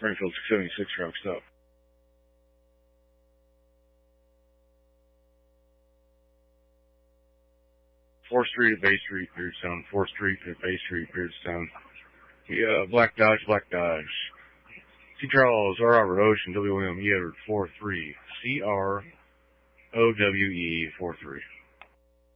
Springfield 676 truck stop. Fourth Street at Bay Street, Beardstown. 4th Street at Bay Street, Beardstown. Yeah, Black Dodge. C. Charles, R. Robert Ocean, WM, E. Edward, 4-3. CROWE, 4-3.